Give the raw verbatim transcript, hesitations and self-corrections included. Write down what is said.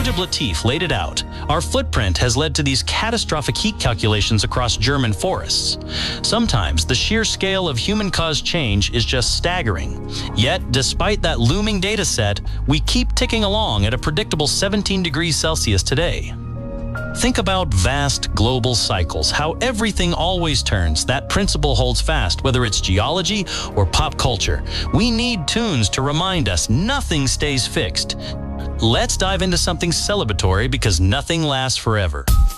Rojab Latif laid it out. Our footprint has led to these catastrophic heat calculations across German forests. Sometimes the sheer scale of human-caused change is just staggering. Yet, despite that looming data set, we keep ticking along at a predictable seventeen degrees Celsius today. Think about vast global cycles, how everything always turns. That principle holds fast, whether it's geology or pop culture. We need tunes to remind us nothing stays fixed. Let's dive into something celebratory because nothing lasts forever.